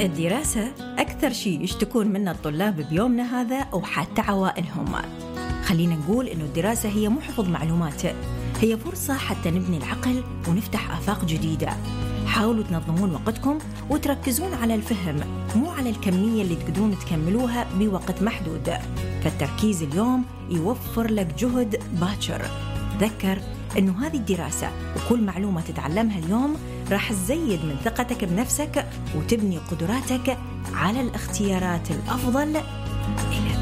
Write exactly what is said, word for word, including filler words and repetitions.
الدراسة أكثر شيء يشتكون منه الطلاب بيومنا هذا أو حتى عوائلهم. خلينا نقول إنه الدراسة هي مو حفظ معلومات، هي فرصة حتى نبني العقل ونفتح آفاق جديدة. حاولوا تنظمون وقتكم وتركزون على الفهم مو على الكمية اللي تقدرون تكملوها بوقت محدود، فالتركيز اليوم يوفر لك جهد باكر. تذكر إنه هذه الدراسة وكل معلومة تتعلمها اليوم راح تزيد من ثقتك بنفسك وتبني قدراتك على الاختيارات الأفضل إلى